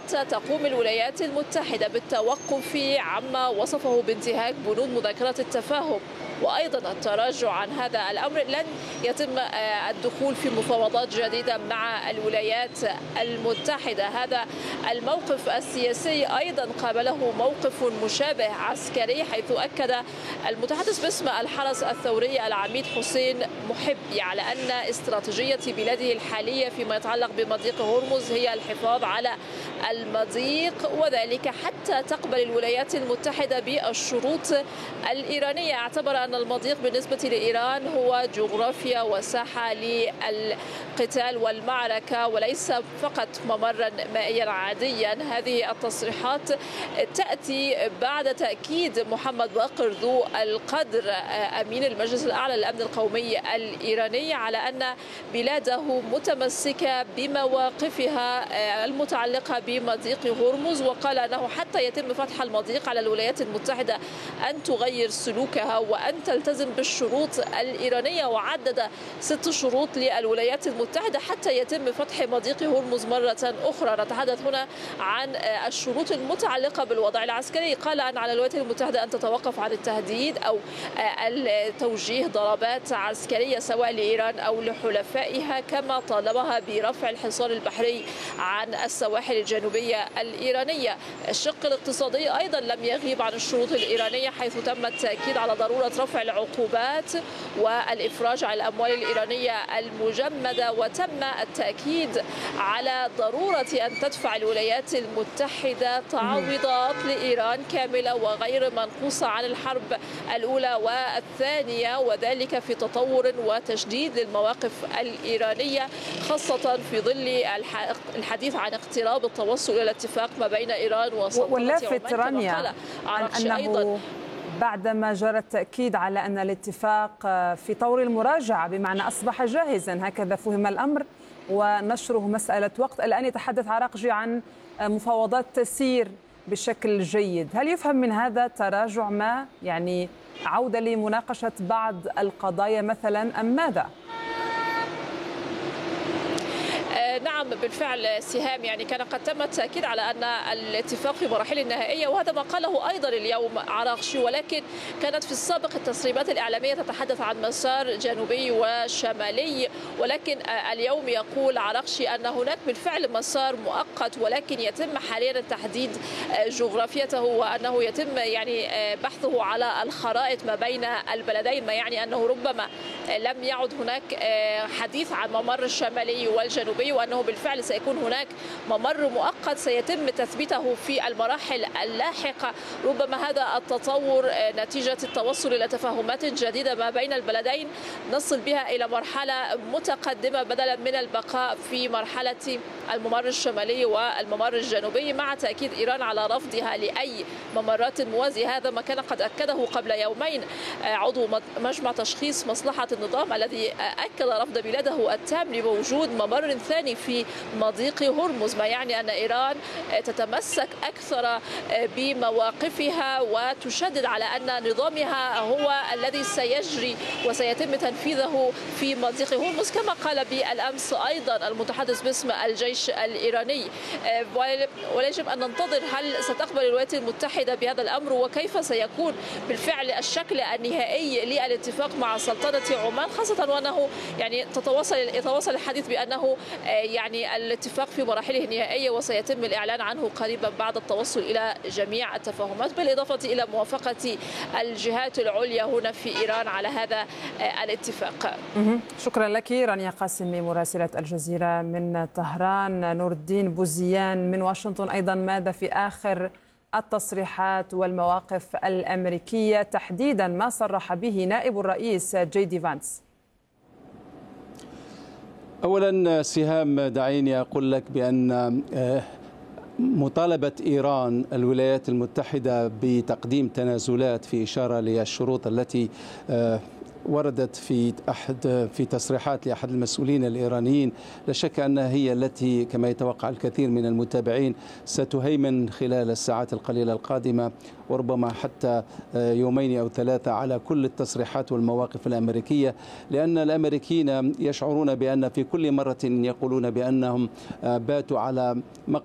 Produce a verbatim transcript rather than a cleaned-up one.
حتى تقوم الولايات المتحدة بالتوقف عما وصفه بانتهاك بنود مذكرة التفاهم وأيضا التراجع عن هذا الأمر، لن يتم الدخول في مفاوضات جديدة مع الولايات المتحدة. هذا الموقف السياسي أيضا قابله موقف مشابه عسكري، حيث أكد المتحدث باسم الحرس الثوري العميد حسين محبي على أن استراتيجية بلاده الحالية فيما يتعلق بمضيق هرمز هي الحفاظ على المضيق، وذلك حتى تقبل الولايات المتحدة بالشروط الإيرانية. اعتبر أن المضيق بالنسبة لإيران هو جغرافيا وساحة للقتال والمعركة وليس فقط ممرا مائيا عاديا. هذه التصريحات تأتي بعد تأكيد محمد باقر ذو القدر أمين المجلس الأعلى للأمن القومي الإيراني على أن بلاده متمسكة بمواقفها المتعلقة بمضيق هرمز، وقال أنه حتى يتم فتح المضيق على الولايات المتحدة أن تغير سلوكها وأن تلتزم بالشروط الإيرانية، وعدد ست شروط للولايات المتحدة حتى يتم فتح مضيق هرمز مرة أخرى. نتحدث هنا عن الشروط المتعلقة بالوضع العسكري. قال أن على الولايات المتحدة أن تتوقف عن التهديد أو توجيه ضربات عسكرية سواء لإيران أو لحلفائها، كما طالبها برفع الحصار البحري عن السواحل الجنوبية الإيرانية. الشق الاقتصادي أيضا لم يغيب عن الشروط الإيرانية، حيث تم التأكيد على ضرورة رفع العقوبات والإفراج عن الأموال الإيرانية المجمدة، وتم التأكيد على ضرورة أن تدفع الولايات المتحدة تعويضات لإيران كاملة وغير منقوصة عن الحرب الأولى والثانية، وذلك في تطور وتشديد للمواقف الإيرانية، خاصة في ظل الحديث عن اقتراب التوصل إلى اتفاق ما بين إيران وسلطنة واللافت رانيا أنه بعدما جرى التأكيد على أن الاتفاق في طور المراجعة بمعنى أصبح جاهزا، هكذا فهم الأمر ونشره مسألة وقت. الآن يتحدث عراقجي عن مفاوضات تسير بشكل جيد. هل يفهم من هذا تراجع ما، يعني عودة لمناقشة بعض القضايا مثلا، أم ماذا؟ نعم بالفعل سهام، يعني كان قد تم التأكيد على أن الاتفاق في مراحل النهائية، وهذا ما قاله أيضا اليوم عراقجي، ولكن كانت في السابق التسريبات الإعلامية تتحدث عن مسار جنوبي وشمالي، ولكن اليوم يقول عراقجي أن هناك بالفعل مسار مؤقت، ولكن يتم حاليا تحديد جغرافيته، وأنه يتم يعني بحثه على الخرائط ما بين البلدين، ما يعني أنه ربما لم يعد هناك حديث عن ممر الشمالي والجنوبي، وأنه بالفعل سيكون هناك ممر مؤقت سيتم تثبيته في المراحل اللاحقة. ربما هذا التطور نتيجة التوصل إلى تفاهمات جديدة ما بين البلدين نصل بها إلى مرحلة متقدمة بدلا من البقاء في مرحلة الممر الشمالي والممر الجنوبي، مع تأكيد إيران على رفضها لأي ممرات موازية. هذا ما كان قد أكده قبل يومين عضو مجمع تشخيص مصلحة النظام الذي أكد رفض بلاده التام لوجود ممر ثاني في مضيق هرمز، ما يعني أن إيران تتمسك أكثر بمواقفها وتشدد على أن نظامها هو الذي سيجري وسيتم تنفيذه في مضيق هرمز، كما قال بالأمس أيضا المتحدث باسم الجيش الإيراني. ولا يجب أن ننتظر هل ستقبل الولايات المتحدة بهذا الأمر، وكيف سيكون بالفعل الشكل النهائي للاتفاق مع سلطنة عمان، خاصة وأنه يعني تتواصل يتواصل الحديث بأنه يعني الاتفاق في مراحله النهائية وسيتم الإعلان عنه قريبا بعد التوصل إلى جميع التفاهمات، بالإضافة إلى موافقة الجهات العليا هنا في إيران على هذا الاتفاق. شكرا لك رانيا قاسمي مراسلة الجزيرة من طهران. نور الدين بوزيان من واشنطن أيضا، ماذا في آخر التصريحات والمواقف الأمريكية، تحديدا ما صرح به نائب الرئيس جي دي فانس؟ أولا سهام، دعيني أقول لك بأن مطالبة إيران الولايات المتحدة بتقديم تنازلات في إشارة للشروط التي وردت في أحد في تصريحات لأحد المسؤولين الإيرانيين، لا شك أنها هي التي كما يتوقع الكثير من المتابعين ستهيمن خلال الساعات القليلة القادمة، وربما حتى يومين أو ثلاثة، على كل التصريحات والمواقف الأمريكية، لأن الأمريكيين يشعرون بأن في كل مرة يقولون بأنهم باتوا على